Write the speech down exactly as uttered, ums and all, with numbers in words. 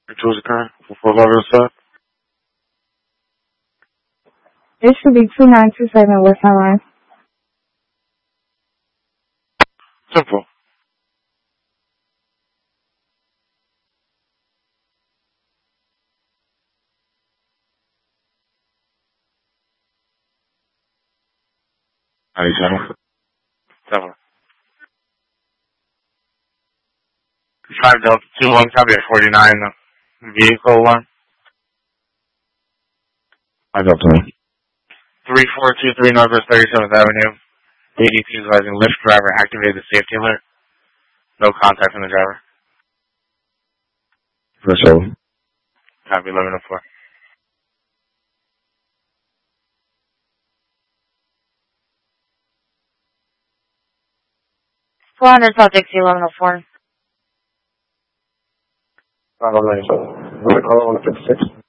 Your tools occurring for Fort Lauderdale side. It should be two nine two seven West Highline. Simple. ninety-seven. Seven. Five Delta two one, copy at forty-nine. Vehicle one. Five Delta one. Three four two three Northwest thirty-seventh Avenue. A D P is advising Lyft driver activated the safety alert. No contact from the driver. First over. Copy eleven oh four. four hundred South Dixie, eleven oh four. Five oh nine. Call one fifty-six.